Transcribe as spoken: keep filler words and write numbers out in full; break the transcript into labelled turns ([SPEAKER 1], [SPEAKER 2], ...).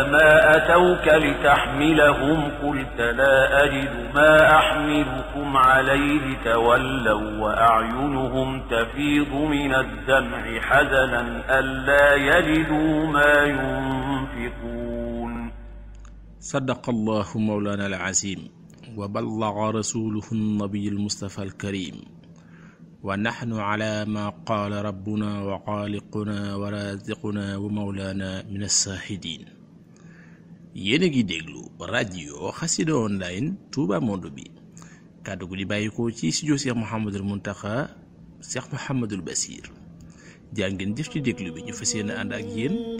[SPEAKER 1] ما أتوك لتحملهم قلت لا أجد ما أحملكم عليه تولوا وأعينهم تفيض من الدمع حزنا ألا يجدوا ما ينفقون.
[SPEAKER 2] صدق الله مولانا العظيم وبلغ رسوله النبي المصطفى الكريم ونحن على ما قال ربنا وخالقنا ورازقنا ومولانا من الشاهدين. yéen a ngi déglu rajo Xassida online Touba Monde bi kàddu gu di bàyyikoo ci studio Cheikh Mouhamadul Mountakha Cheikh Mouhamadul Bassir jaa ngeen jëf ci déglu bi ñu fas yéene ànd ak yéen